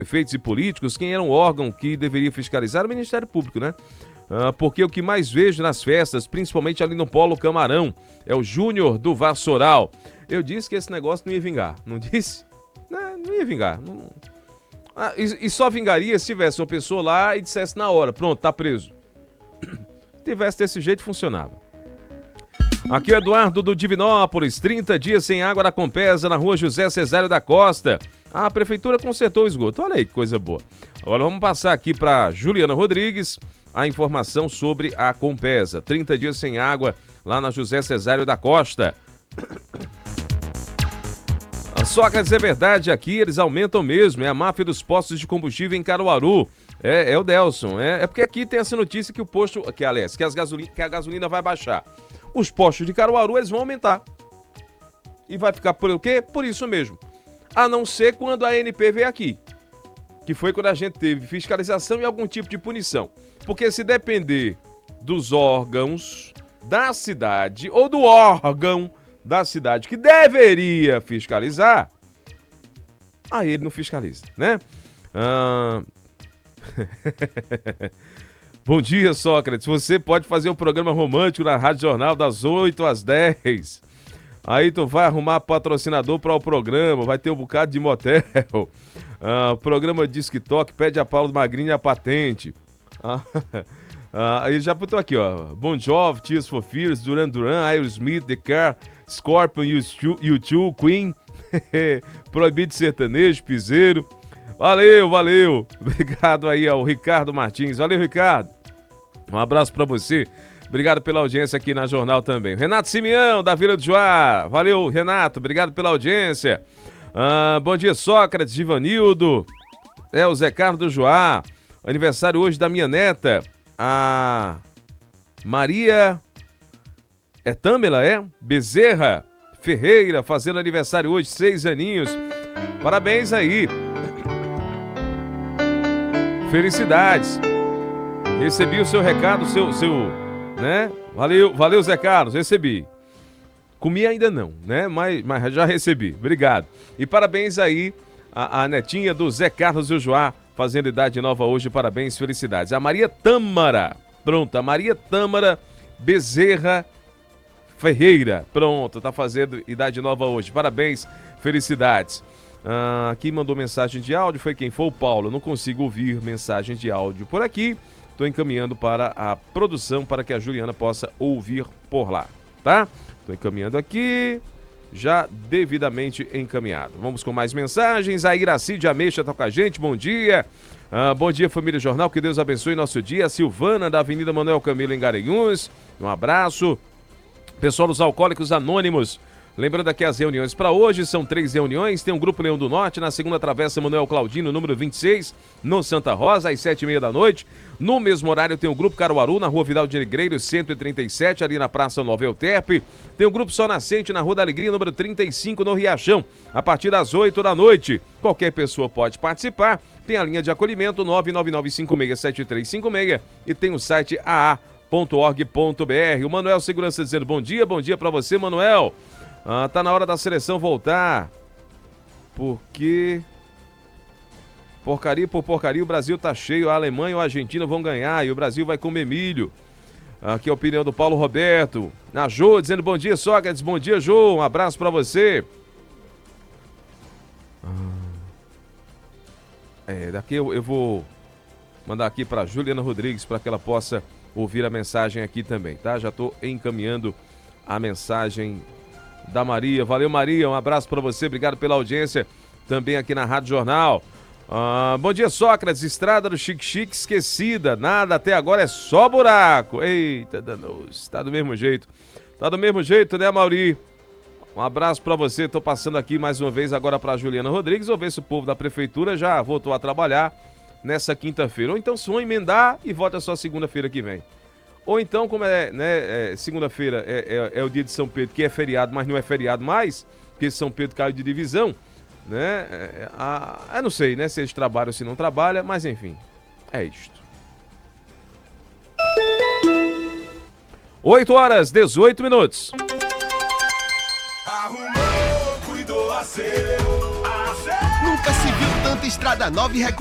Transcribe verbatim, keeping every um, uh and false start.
prefeitos e políticos, quem era um órgão que deveria fiscalizar? O Ministério Público, né? Ah, porque o que mais vejo nas festas, principalmente ali no Polo Camarão, é o Júnior do Vassoural. Eu disse que esse negócio não ia vingar, não disse? Não, não ia vingar. Não... Ah, e, e só vingaria se tivesse uma pessoa lá e dissesse na hora, pronto, tá preso. Se tivesse desse jeito, funcionava. Aqui é o Eduardo do Divinópolis, trinta dias sem água na Compesa, na rua José Cesário da Costa. Ah, a prefeitura consertou o esgoto, olha aí que coisa boa. Agora vamos passar aqui para Juliana Rodrigues a informação sobre a Compesa. trinta dias sem água lá na José Cesário da Costa. Só quer dizer verdade, aqui eles aumentam mesmo, é a máfia dos postos de combustível em Caruaru. É, é o Delson, é, é porque aqui tem essa notícia que o posto, que aliás, que, as gasolina, que a gasolina vai baixar. Os postos de Caruaru, eles vão aumentar. E vai ficar por o quê? Por isso mesmo. A não ser quando a A N P veio aqui. Que foi quando a gente teve fiscalização e algum tipo de punição. Porque se depender dos órgãos da cidade ou do órgão da cidade que deveria fiscalizar, aí ele não fiscaliza, né? Ah... Bom dia, Sócrates. Você pode fazer um programa romântico na Rádio Jornal das oito às dez. Aí tu vai arrumar patrocinador para o programa, vai ter um bocado de motel. Ah, programa Disque Toque, pede a Paulo Magrini a patente. Ah, ah, aí já botou aqui, ó. Bon Jovi, Tears for Fears, Duran Duran, Aerosmith, The Car, Scorpion, U dois, Queen, Proibido Sertanejo, Piseiro. Valeu, valeu. Obrigado aí ao Ricardo Martins. Valeu, Ricardo. Um abraço pra você. Obrigado pela audiência aqui na Jornal também. Renato Simeão, da Vila do Joá. Valeu, Renato. Obrigado pela audiência. Ah, bom dia, Sócrates, Givanildo. É, o Zé Carlos do Joá. Aniversário hoje da minha neta, a Maria... É Tâmela, é? Bezerra Ferreira, fazendo aniversário hoje, seis aninhos. Parabéns aí. Felicidades. Recebi o seu recado, seu, seu, né? Valeu, valeu, Zé Carlos, recebi. Comi ainda não, né? Mas, mas já recebi, obrigado. E parabéns aí a, a netinha do Zé Carlos e o Joá, fazendo idade nova hoje, parabéns, felicidades. A Maria Tâmara, pronto, a Maria Tâmara Bezerra Ferreira, pronto, tá fazendo idade nova hoje, parabéns, felicidades. Ah, quem mandou mensagem de áudio foi quem? Foi o Paulo. Eu não consigo ouvir mensagem de áudio por aqui. Estou encaminhando para a produção para que a Juliana possa ouvir por lá, tá? Estou encaminhando aqui, já devidamente encaminhado. Vamos com mais mensagens. A Iraci de Ameixa está com a gente, bom dia. Ah, bom dia, família Jornal, que Deus abençoe nosso dia. A Silvana, da Avenida Manuel Camilo, em Garanhuns, um abraço. Pessoal dos Alcoólicos Anônimos, lembrando aqui as reuniões para hoje, são três reuniões, tem um Grupo Leão do Norte, na segunda travessa Manuel Claudino, número vinte e seis, no Santa Rosa, às sete e meia da noite. No mesmo horário tem o Grupo Caruaru, na Rua Vidal de Negreiros, cento e trinta e sete, ali na Praça Nova Euterpe. Tem o Grupo Sol Nascente, na Rua da Alegria, número trinta e cinco, no Riachão, a partir das oito da noite. Qualquer pessoa pode participar, tem a linha de acolhimento nove nove nove cinco seis sete três cinco seis e tem o site a a ponto org ponto b r. O Manuel Segurança dizendo bom dia, bom dia para você, Manuel. Ah, tá na hora da seleção voltar, porque porcaria por porcaria o Brasil tá cheio, a Alemanha ou a Argentina vão ganhar e o Brasil vai comer milho. Aqui é a opinião do Paulo Roberto. A Jô dizendo bom dia, Sócrates, bom dia, Jô, um abraço para você. É, daqui eu, eu vou mandar aqui para Juliana Rodrigues para que ela possa ouvir a mensagem aqui também, tá? Já tô encaminhando a mensagem da Maria. Valeu, Maria, um abraço para você, obrigado pela audiência também aqui na Rádio Jornal. Ah, bom dia, Sócrates, estrada do Chique Chique esquecida, nada até agora, é só buraco. Eita, danoso, tá do mesmo jeito, tá do mesmo jeito, né, Mauri? Um abraço para você, tô passando aqui mais uma vez agora para Juliana Rodrigues, vou ver se o povo da prefeitura já voltou a trabalhar nessa quinta-feira, ou então se vão emendar e volta só segunda-feira que vem. Ou então, como é, né, é, segunda-feira é, é, é o dia de São Pedro, que é feriado, mas não é feriado mais, porque São Pedro caiu de divisão, né? É, a, eu não sei, né, se eles trabalham ou se não trabalham, mas enfim, é isto. oito horas, dezoito minutos. Arrumou, cuidou, a seu, a seu. Nunca se viu tanto Estrada nova e